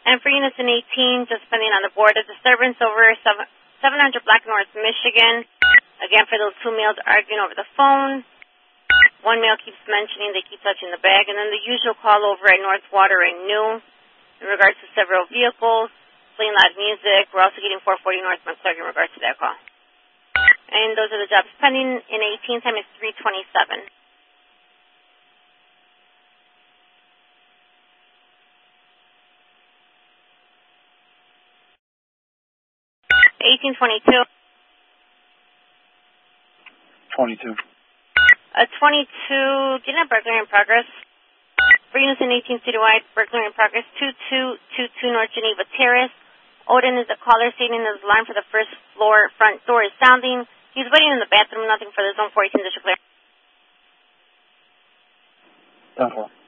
And for units in 18, just depending on the board, a disturbance over 700 Black North, Michigan. Again, for those two males arguing over the phone. One male keeps mentioning they keep touching the bag. And then the usual call over at North Water and New in regards to several vehicles, playing loud music. We're also getting 440 North McClurg in regards to that call. And those are the jobs pending. In 18, time is 3:27. 1822. 22. 22, getting a burglary in progress. For units in 18 citywide, burglary in progress, 2222 North Geneva Terrace. Odin is the caller stating his alarm for the first floor front door is sounding. He's waiting in the bathroom, nothing for the zone 418 district clear. 10-4.